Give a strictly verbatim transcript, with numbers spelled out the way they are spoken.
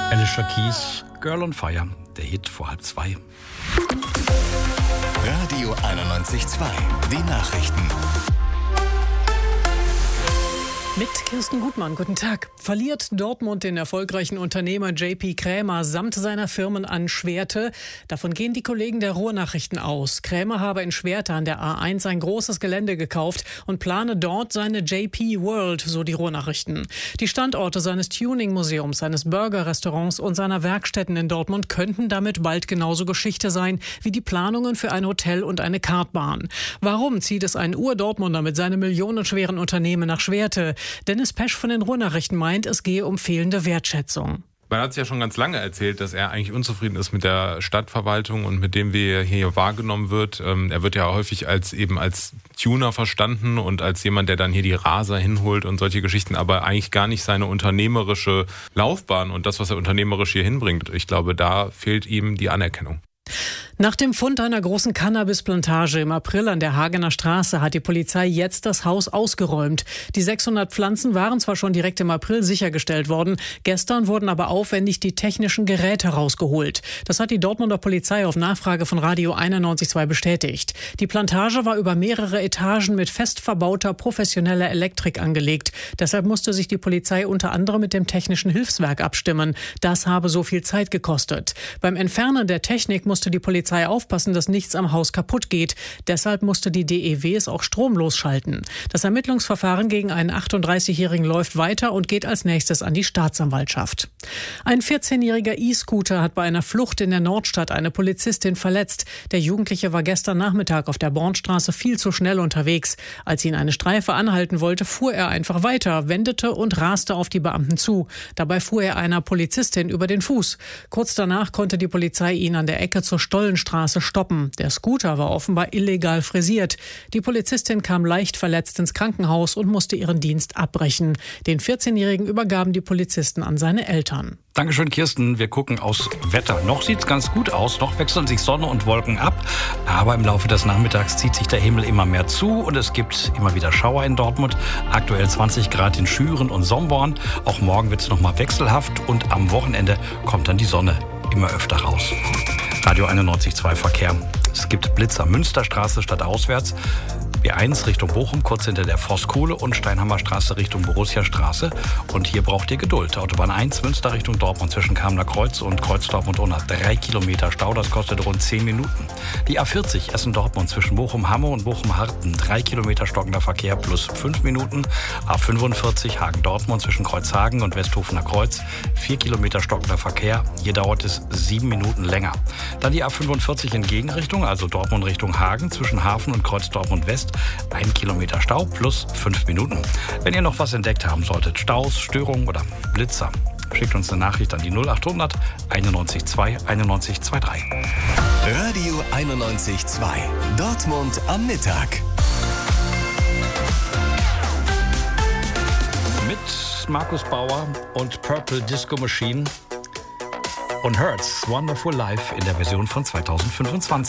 Alicia Keys, Girl on Fire, der Hit vor halb zwei. Radio einundneunzig Komma zwei, die Nachrichten. Mit Kirsten Gutmann, guten Tag. Verliert Dortmund den erfolgreichen Unternehmer J P Krämer samt seiner Firmen an Schwerte? Davon gehen die Kollegen der Ruhrnachrichten aus. Krämer habe in Schwerte an der A eins ein großes Gelände gekauft und plane dort seine J P World, so die Ruhrnachrichten. Die Standorte seines Tuning-Museums, seines Burger-Restaurants und seiner Werkstätten in Dortmund könnten damit bald genauso Geschichte sein wie die Planungen für ein Hotel und eine Kartbahn. Warum zieht es ein Ur-Dortmunder mit seinem millionenschweren Unternehmen nach Schwerte? Dennis Pesch von den Ruhrnachrichten meint, es gehe um fehlende Wertschätzung. Man hat es ja schon ganz lange erzählt, dass er eigentlich unzufrieden ist mit der Stadtverwaltung und mit dem, wie er hier wahrgenommen wird. Ähm, er wird ja häufig als eben als Tuner verstanden und als jemand, der dann hier die Raser hinholt und solche Geschichten, aber eigentlich gar nicht seine unternehmerische Laufbahn und das, was er unternehmerisch hier hinbringt. Ich glaube, da fehlt ihm die Anerkennung. Nach dem Fund einer großen Cannabisplantage im April an der Hagener Straße hat die Polizei jetzt das Haus ausgeräumt. Die sechshundert Pflanzen waren zwar schon direkt im April sichergestellt worden, gestern wurden aber aufwendig die technischen Geräte rausgeholt. Das hat die Dortmunder Polizei auf Nachfrage von Radio einundneunzig Komma zwei bestätigt. Die Plantage war über mehrere Etagen mit fest verbauter professioneller Elektrik angelegt. Deshalb musste sich die Polizei unter anderem mit dem Technischen Hilfswerk abstimmen. Das habe so viel Zeit gekostet. Beim Entfernen der Technik musste die Polizei aufpassen, dass nichts am Haus kaputt geht. Deshalb musste die D E W es auch stromlos schalten. Das Ermittlungsverfahren gegen einen achtunddreißigjährigen läuft weiter und geht als nächstes an die Staatsanwaltschaft. Ein vierzehnjähriger E-Scooter hat bei einer Flucht in der Nordstadt eine Polizistin verletzt. Der Jugendliche war gestern Nachmittag auf der Bornstraße viel zu schnell unterwegs. Als ihn eine Streife anhalten wollte, fuhr er einfach weiter, wendete und raste auf die Beamten zu. Dabei fuhr er einer Polizistin über den Fuß. Kurz danach konnte die Polizei ihn an der Ecke zur Stollenstraße stoppen. Der Scooter war offenbar illegal frisiert. Die Polizistin kam leicht verletzt ins Krankenhaus und musste ihren Dienst abbrechen. Den vierzehnjährigen übergaben die Polizisten an seine Eltern. Dankeschön, Kirsten. Wir gucken aufs Wetter. Noch sieht's ganz gut aus. Noch wechseln sich Sonne und Wolken ab. Aber im Laufe des Nachmittags zieht sich der Himmel immer mehr zu und es gibt immer wieder Schauer in Dortmund. Aktuell zwanzig Grad in Schüren und Somborn. Auch morgen wird's noch mal wechselhaft und am Wochenende kommt dann die Sonne immer öfter raus. Radio einundneunzig Komma zwei Verkehr. Es gibt Blitzer Münsterstraße statt auswärts. B eins Richtung Bochum, kurz hinter der Voskuhle und Steinhammerstraße Richtung Borussiastraße. Und hier braucht ihr Geduld. Autobahn eins Münster Richtung Dortmund zwischen Kamener Kreuz und Kreuz Dortmund-Unna. Drei Kilometer Stau, das kostet rund zehn Minuten. Die A vierzig Essen-Dortmund zwischen Bochum-Hamme und Bochum-Harten. Drei Kilometer stockender Verkehr plus fünf Minuten. A fünfundvierzig Hagen-Dortmund zwischen Kreuzhagen und Westhofener Kreuz. Vier Kilometer stockender Verkehr. Hier dauert es sieben Minuten länger. Dann die A fünfundvierzig in Gegenrichtung, also Dortmund Richtung Hagen zwischen Hafen und Kreuz Dortmund West. Ein Kilometer Stau plus fünf Minuten. Wenn ihr noch was entdeckt haben solltet, Staus, Störungen oder Blitzer, schickt uns eine Nachricht an die null achthundert einundneunzig zwei einundneunzig zweiunddreißig. Radio einundneunzig Komma zwei. Dortmund am Mittag. Mit Markus Bauer und Purple Disco Machine und Hurts Wonderful Life in der Version von zweitausendfünfundzwanzig.